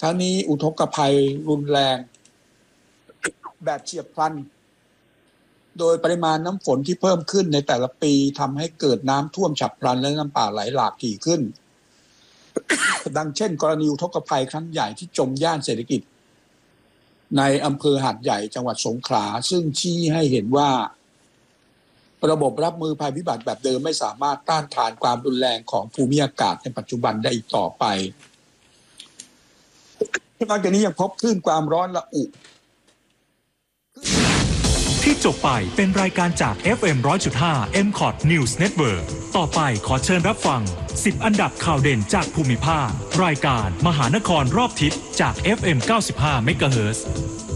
ทั้งนี้อุทกภัยรุนแรงแบบเฉียบพลันโดยปริมาณน้ำฝนที่เพิ่มขึ้นในแต่ละปีทำให้เกิดน้ำท่วมฉับพลันและน้ำป่าไหลหลากถี่ขึ้น ดังเช่นกรณีอุทกภัยครั้งใหญ่ที่จมย่านเศรษฐกิจในอำเภอหาดใหญ่จังหวัดสงขลาซึ่งชี้ให้เห็นว่าระบบรับมือภัยพิบัติแบบเดิมไม่สามารถต้านทานความรุนแรงของภูมิอากาศในปัจจุบันได้อีกต่อไปนอกจากนี้ยังพบคลื่นความร้อนระอุที่จบไปเป็นรายการจาก FM 100.5 MCOT News Network ต่อไปขอเชิญรับฟัง10อันดับข่าวเด่นจากภูมิภาครายการมหานครรอบทิศจาก FM 95 MHz